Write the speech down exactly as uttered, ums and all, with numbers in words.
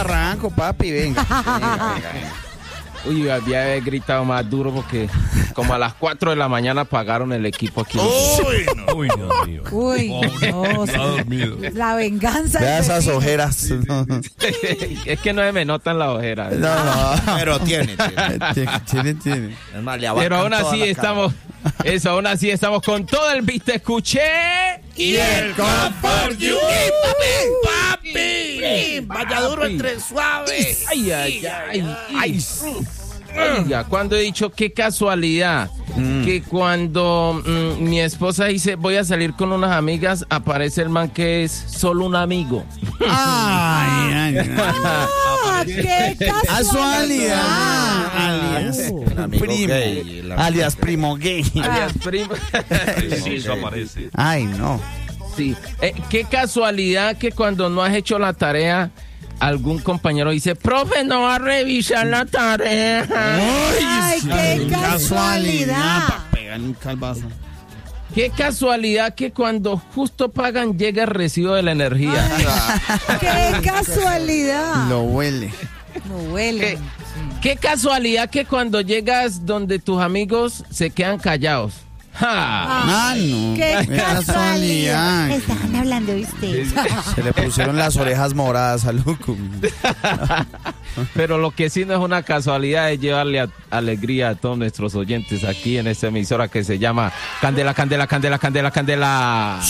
arranco, papi, venga. venga, venga, venga. Uy, había gritado más duro porque como a las cuatro de la mañana apagaron el equipo aquí. Uy, no. Uy, Dios mío. Uy, no, Está dormido. la venganza. Vea del esas vecino. ojeras. No, Es que no se me notan las ojeras. no. Pero tiene, tiene. Tiene, tiene, tiene. Es más, le Pero abarcan aún toda así la estamos, eso, aún así estamos con todo el viste, escuché. Y el Comfort You. ¡Papi! ¡Papi! Vaya duro entre suave. Ay, ay, ay, ay. Oiga, cuando he dicho qué casualidad mm. que cuando mm, mi esposa dice voy a salir con unas amigas, aparece el man que es solo un amigo. Ay, ay, ay. Ah, qué casualidad. Alias, El amigo primo, gay, el amigo alias gay. primo gay. Alias primo. Sí, eso aparece. Ay, no. Sí. Eh, qué casualidad que cuando no has hecho la tarea, algún compañero dice, profe, no va a revisar la tarea. Ay, qué casualidad. Para pegar un calvazo. Qué casualidad que cuando justo pagan llega el recibo de la energía. Qué casualidad. Lo huele. No huele. Qué, qué casualidad que cuando llegas donde tus amigos se quedan callados. ¡Ja! Ah, no. Qué casualidad. casualidad. Estaban hablando de usted. Se le pusieron las orejas moradas a Luco. Pero lo que sí no es una casualidad es llevarle a- alegría a todos nuestros oyentes aquí en esta emisora que se llama Candela, Candela, Candela, Candela, Candela.